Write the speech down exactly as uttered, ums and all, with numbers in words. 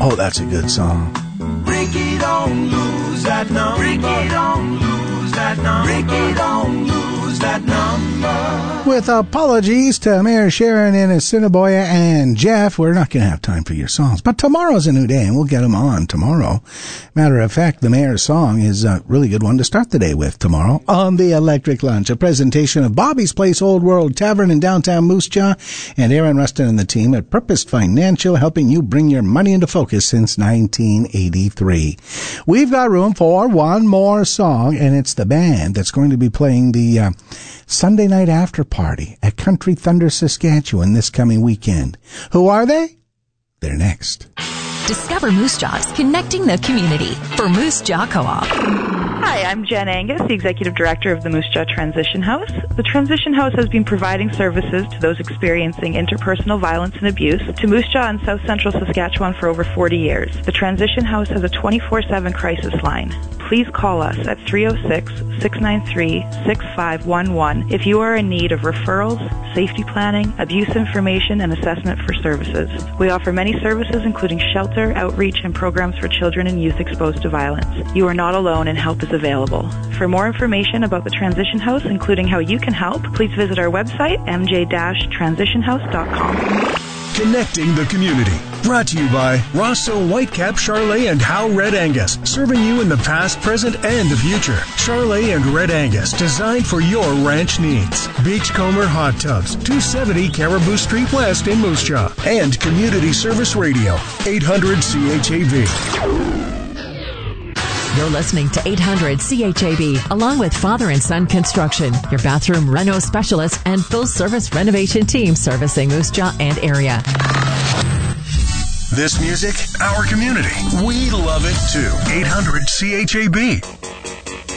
Oh, that's a good song. Ricky, don't lose that number. Ricky, don't lose that number. Ricky, don't lose that number. With apologies to Mayor Sharon and Assiniboia and Jeff, we're not going to have time for your songs. But tomorrow's a new day, and we'll get them on tomorrow. Matter of fact, the Mayor's song is a really good one to start the day with tomorrow on the Electric Lunch, a presentation of Bobby's Place Old World Tavern in downtown Moose Jaw, and Aaron Rustin and the team at Purpose Financial, helping you bring your money into focus since nineteen eighty-three. We've got room for one more song, and it's the band that's going to be playing the uh, Sunday night after party at Country Thunder, Saskatchewan this coming weekend. Who are they? They're next. Discover Moose Jaw's connecting the community for Moose Jaw Co-op. Hi, I'm Jen Angus, the Executive Director of the Moose Jaw Transition House. The Transition House has been providing services to those experiencing interpersonal violence and abuse to Moose Jaw and South Central Saskatchewan for over forty years. The Transition House has a twenty-four seven crisis line. Please call us at three oh six, six nine three, six five one one if you are in need of referrals, safety planning, abuse information, and assessment for services. We offer many services including shelter, outreach, and programs for children and youth exposed to violence. You are not alone and help is available. For more information about the Transition House, including how you can help, please visit our website, m j dash transition house dot com. Connecting the community. Brought to you by Rosso Whitecap, Charolais, and Howe Red Angus. Serving you in the past, present, and the future. Charolais and Red Angus, designed for your ranch needs. Beachcomber Hot Tubs, two seventy Caribou Street West in Moose Jaw. And Community Service Radio, eight hundred C H A B. You're listening to eight hundred C H A B, along with Father and Son Construction, your bathroom reno specialist and full-service renovation team servicing Moose Jaw and area. This music, our community. We love it too. eight hundred C H A B.